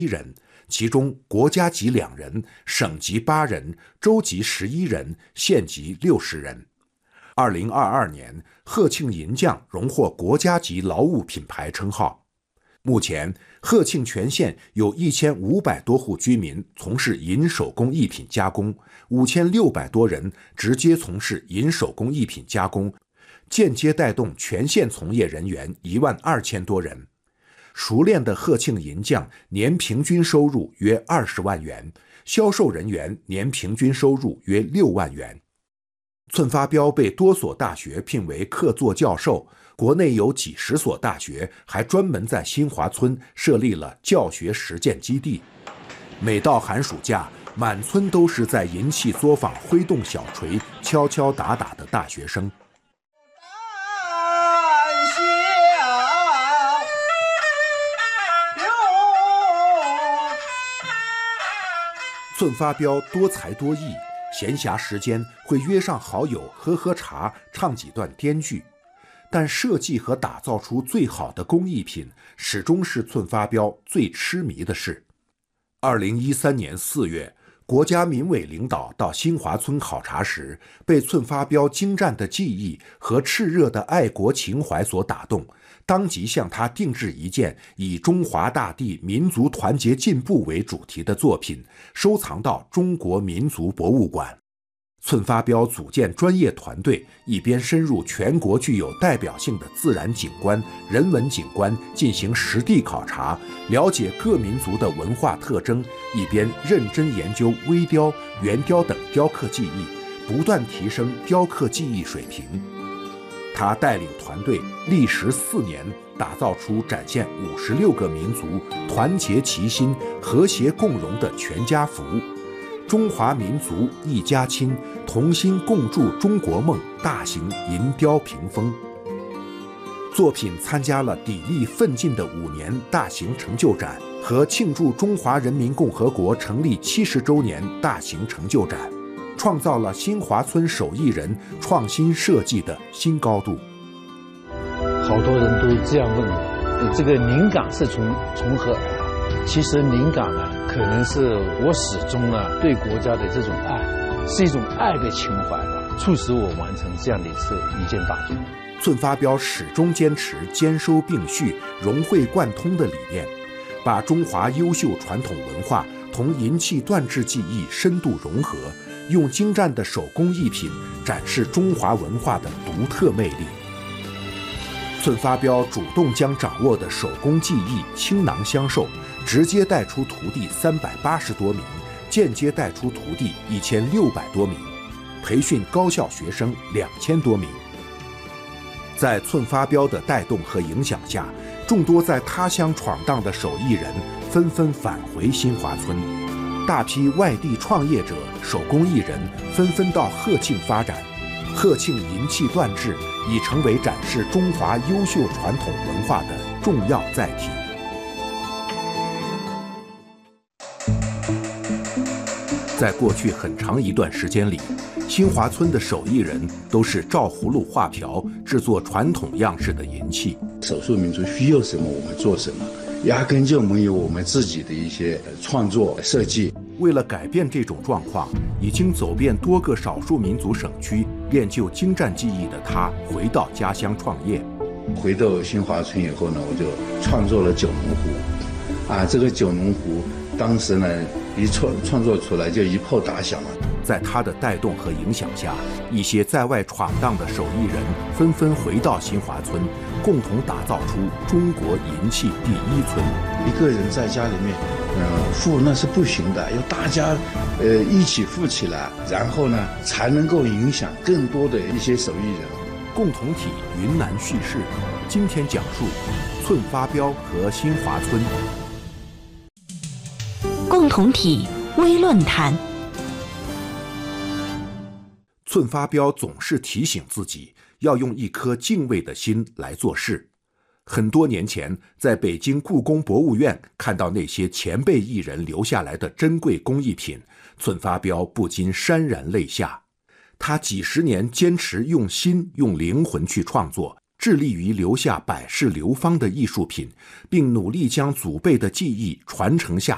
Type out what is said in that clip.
人，其中国家级2人，省级8人，州级11人，县级60人。2022年，鹤庆银匠荣获国家级劳务品牌称号。目前，鹤庆全县有1500多户居民从事银手工艺品加工，5600多人直接从事银手工艺品加工，间接带动全县从业人员12000多人。熟练的鹤庆银匠年平均收入约20万元，销售人员年平均收入约6万元。寸发标被多所大学聘为客座教授，国内有几十所大学还专门在新华村设立了教学实践基地。每到寒暑假，满村都是在银器作坊挥动小锤、敲敲打打的大学生。寸发标多才多艺，闲暇时间会约上好友喝喝茶，唱几段滇剧。但设计和打造出最好的工艺品，始终是寸发标最痴迷的事。2013年4月，国家民委领导到新华村考察时，被寸发标精湛的技艺和炽热的爱国情怀所打动，当即向他定制一件以中华大地民族团结进步为主题的作品，收藏到中国民族博物馆。寸发标组建专业团队，一边深入全国具有代表性的自然景观、人文景观进行实地考察，了解各民族的文化特征，一边认真研究微雕、圆雕等雕刻技艺，不断提升雕刻技艺水平。他带领团队历时4年，打造出展现56个民族团结齐心、和谐共荣的全家福。中华民族一家亲，同心共筑中国梦大型银雕屏风。作品参加了砥砺奋进的5年大型成就展和庆祝中华人民共和国成立70周年大型成就展，创造了新华村手艺人创新设计的新高度。 好多人都这样问我，这个灵感是从何而来？其实灵感呢，可能是我始终呢对国家的这种爱，是一种爱的情怀吧，促使我完成这样的一件大作。 寸发标始终坚持兼收并蓄、融会贯通的理念，把中华优秀传统文化同银器锻制技艺深度融合，用精湛的手工艺品展示中华文化的独特魅力。寸发标主动将掌握的手工技艺倾囊相授，直接带出徒弟380多名，间接带出徒弟1600多名，培训高校学生2000多名。在寸发标的带动和影响下，众多在他乡闯荡的手艺人纷纷返回新华村，大批外地创业者、手工艺人纷纷到鹤庆发展。鹤庆银器锻制已成为展示中华优秀传统文化的重要载体。在过去很长一段时间里，新华村的手艺人都是照葫芦画瓢制作传统样式的银器。 少数民族需要什么，我们做什么，压根就没有我们自己的一些创作设计。 为了改变这种状况，已经走遍多个少数民族省区练就精湛技艺的他，回到家乡创业。 回到新华村以后呢，我就创作了九龙壶。这个九龙壶当时呢一创作出来就一炮打响了。 在他的带动和影响下，一些在外闯荡的手艺人纷纷回到新华村，共同打造出中国银器第一村。 一个人在家里面富那是不行的，要大家一起富起来，然后呢才能够影响更多的一些手艺人。 共同体云南叙事，今天讲述寸发标和新华村。 共同体微论坛。 寸发标总是提醒自己要用一颗敬畏的心来做事。很多年前，在北京故宫博物院看到那些前辈艺人留下来的珍贵工艺品，寸发标不禁潸然泪下。他几十年坚持用心用灵魂去创作，致力于留下百世流芳的艺术品，并努力将祖辈的技艺传承下